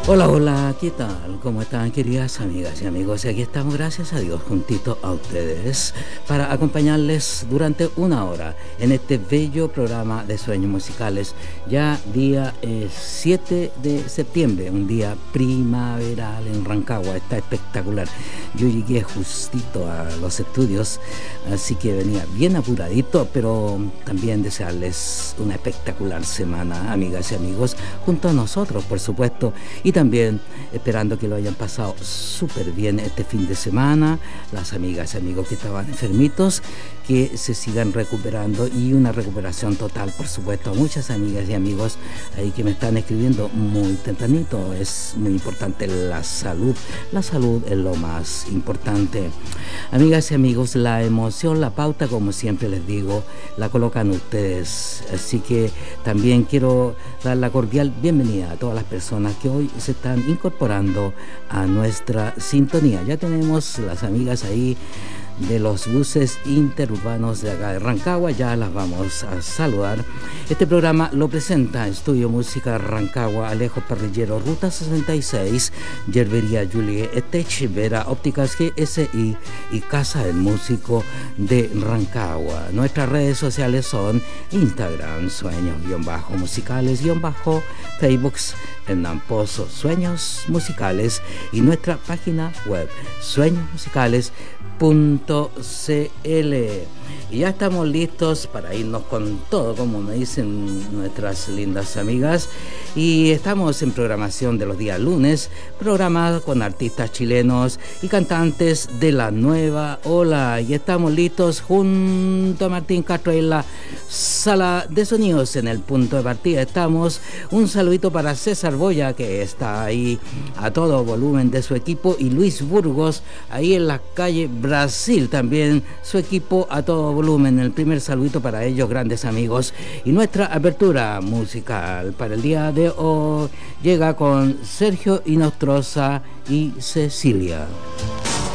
Hola, hola, ¿qué tal? ¿Cómo están, queridas amigas y amigos? Y aquí estamos, gracias a Dios, juntito a ustedes para acompañarles durante una hora en este bello programa de sueños musicales. Ya día 7 de septiembre, un día primaveral en Rancagua, está espectacular. Yo llegué justito a los estudios, así que venía bien apuradito, pero también desearles una espectacular semana, amigas y amigos, junto a nosotros, por supuesto, y también esperando que lo hayan pasado súper bien este fin de semana, las amigas y amigos que estaban enfermitos, que se sigan recuperando y una recuperación total, por supuesto. Muchas amigas y amigos ahí que me están escribiendo muy tempranito. Es muy importante la salud es lo más importante. Amigas y amigos, la emoción, la pauta, como siempre les digo, la colocan ustedes, así que también quiero dar la cordial bienvenida a todas las personas que hoy se están incorporando a nuestra sintonía. Ya tenemos las amigas ahí de los buses interurbanos de acá de Rancagua, ya las vamos a saludar. Este programa lo presenta Estudio Música Rancagua, Alejo Parrillero, Ruta 66, Yerbería Julie Etech, Vera Ópticas GSI y Casa del Músico de Rancagua. Nuestras redes sociales son Instagram, sueños-musicales-Facebook, Hernán Pozo, Sueños Musicales, y nuestra página web, sueñosmusicales.cl. Y ya estamos listos para irnos con todo, como me dicen nuestras lindas amigas. Y estamos en programación de los días lunes, programa con artistas chilenos y cantantes de la nueva ola. Y estamos listos junto a Martín Castro en la sala de sonidos, en el punto de partida. Estamos, un saludito para César Boya, que está ahí a todo volumen de su equipo, y Luis Burgos, ahí en la calle Brasil, también su equipo a todo volumen. El primer saludito para ellos, grandes amigos. Y nuestra apertura musical para el día de hoy llega con Sergio Inostroza y Cecilia.